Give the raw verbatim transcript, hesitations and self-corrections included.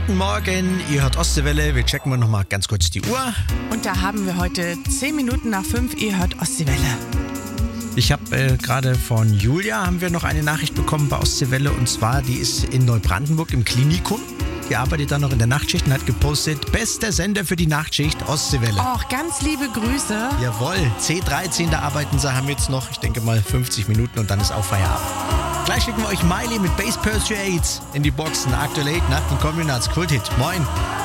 Guten Morgen, ihr hört Ostseewelle. Wir checken mal noch mal ganz kurz die Uhr. Und da haben wir heute zehn Minuten nach fünf. Ihr hört Ostseewelle. Ich habe äh, gerade von Julia haben wir noch eine Nachricht bekommen bei Ostseewelle. Und zwar, die ist in Neubrandenburg im Klinikum. Die arbeitet dann noch in der Nachtschicht und hat gepostet, bester Sender für die Nachtschicht, Ostseewelle. Auch ganz liebe Grüße. Jawohl, C dreizehn, da arbeiten sie, haben jetzt noch, ich denke mal, fünfzig Minuten und dann ist auch Feierabend. Gleich schicken wir euch Miley mit Bass Pursuades in die Boxen. Aktuell Late Nacht und Kommunats Kulthit. Moin.